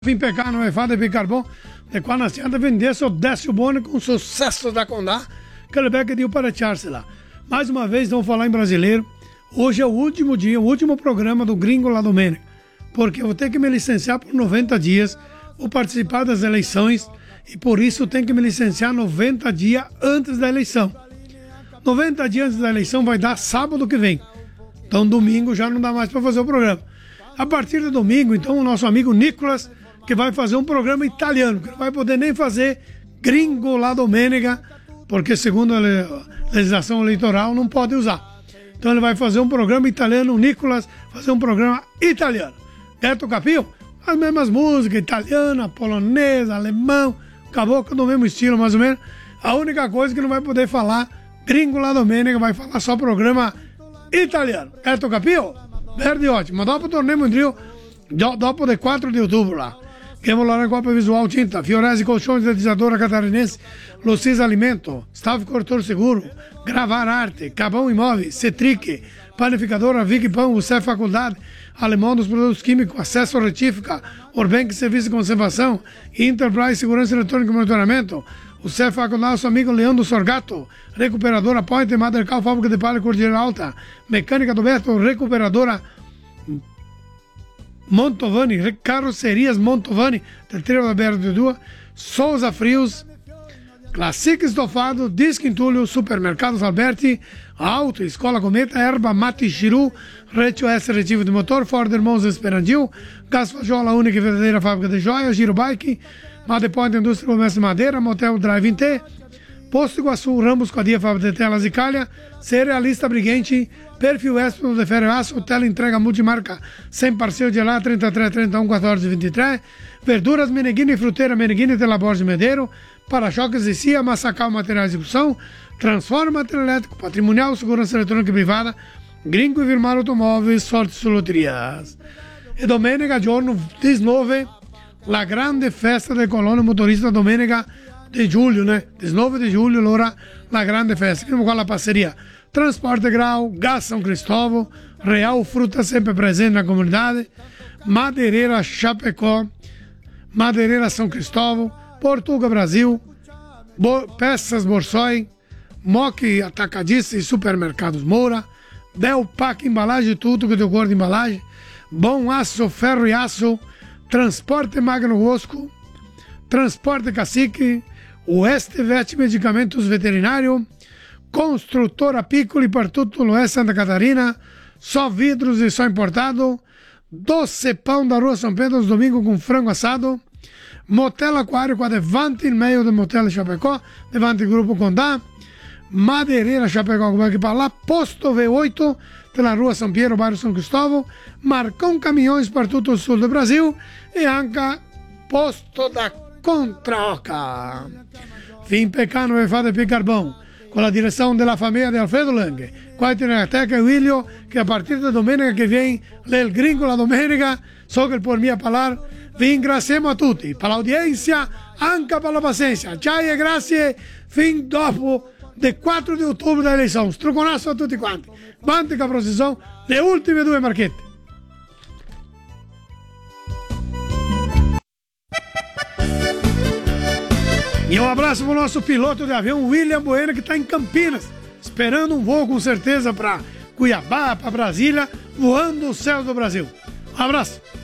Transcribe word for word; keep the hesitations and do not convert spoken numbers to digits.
Vim pecar no EFAD de Bicarbon, de quando a senhora vendesse o Décio Boni com sucesso da Condá, que ele pediu para echar-se lá. Mais uma vez, vamos falar em brasileiro. Hoje é o último dia, o último programa do Gringo lá do Mene, porque eu vou ter que me licenciar por noventa dias, vou participar das eleições e por isso tenho que me licenciar noventa dias antes da eleição. noventa dias antes da eleição vai dar sábado que vem. Então domingo já não dá mais para fazer o programa. A partir de domingo, então, o nosso amigo Nicolas, que vai fazer um programa italiano, que não vai poder nem fazer Gringo lá do Menega, porque segundo a legislação eleitoral não pode usar. Então ele vai fazer um programa italiano, o Nicolas fazer um programa italiano. Beto Capio, as mesmas músicas, italiana, polonesa, alemão, caboclo do mesmo estilo mais ou menos. A única coisa que não vai poder falar Gringo lá do Menega, vai falar só programa italiano. Beto Capio, verde ótimo. Ma dopo torniamo in trio, do, dopo del quattro di ottobre là. Che la na Copa Visual Tinta, Fiorese Colchões, Dedizadora Catarinense, Lucis Alimento, Staff Corretor Seguro, Gravar Arte, Cabão Imóveis, Cetrique, Panificadora Vic Pão, U C E Faculdade, Alemão dos Produtos Químicos, Acesso Retífica, Orbenc Serviço de Conservação, Enterprise Segurança Eletrônica e Monitoramento, o C E F Faculdade, nosso amigo Leandro Sorgato, Recuperadora Point, Madercal, Fábrica de Palha, Cordilheira Alta, Mecânica do Beto, Recuperadora Montovani, Carrocerias Montovani, Tetreiro da Berra de Dua, Souza Frios, Classic Estofado, Disque Entulho, Supermercados Alberti, Auto, Escola Cometa, Erba Mate Chiru, Retio S Retivo de Motor, Ford Irmãos Esperandil, Gás Fajola, única e verdadeira fábrica de joias, Giro Bike, Madepoint Indústria Comércio de Madeira, Motel Drive-In T, Posto Iguaçu, Rambos, Codia, Fábrica de Telas e Calha, Cerealista Briguente, Perfil Espino de Ferro Aço, Tela Entrega Multimarca, sem parceiro de lá, trinta e três, trinta e um, quatorze, vinte e três, Verduras Meneghini, Fruteira Meneghini, Telabor de Medeiro, Para-choques e Cia, Massacal Material de Execução, Transforma Material Elétrico, Patrimonial, Segurança Eletrônica e Privada, Gringo e Virmar Automóveis, Sorte Loterias. E domenica, giorno diciannove, la grande festa del colono motorista domenica di giugno, né? diciannove di giugno, allora la grande festa. Prima con la parceria Transporte Grau, Gas São Cristóvão, Real Fruta sempre presente na comunidade, Madeireira Chapecó, Madeireira São Cristóvão, Portuga Brasil, Bo Peças Borsoi, Moc Atacadista e Supermercados Moura, Del Pac Embalagem, tudo que deu cor de embalagem, Bom Aço, Ferro e Aço, Transporte Magno Rosco, Transporte Cacique, Oeste Vet Medicamentos Veterinário, Construtora Piccoli per tutto l'Oeste Santa Catarina, só vidros e só importado, Doce Pão da Rua São Pedro, domingo com frango assado, Motel Aquário qua Devante, in meio do Motel Chapecó, Devante Grupo Condá, Madeireira Chapecó, como é que para lá, Posto V oito, pela Rua São Piero, bairro São Cristóvão, Marcão Caminhões para tutto o sul do Brasil e anche Posto da Contraoca. Vim pecar no EFAD de Bicarbon, con la direzione della famiglia di Alfredo Lange, qua in Teca e William, che a partire da domenica che viene, il Gringo la domenica, so che per mia parlare, vi ringraziamo a tutti, per l'audienza, anche per la pazienza. Ciao e grazie, fin dopo del quattro di ottobre da elezione. Struconasso a tutti quanti. Mantica processione, le ultime due marchette. E um abraço para o nosso piloto de avião, William Bueno, que está em Campinas, esperando um voo com certeza para Cuiabá, para Brasília, voando o céu do Brasil. Um abraço.